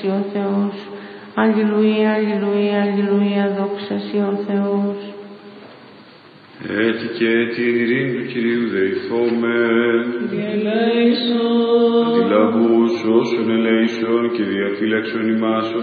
Σοι ο Θεός. Αλληλούια, αλληλούια, αλληλούια, δόξα Σοι ο Θεός. Έτσι και την ειρήνη του Κυρίου δεηθόμεν. Κύριε ελέησον. Αντιλαβούς όσων ελέησον και διαφύλαξον ημάς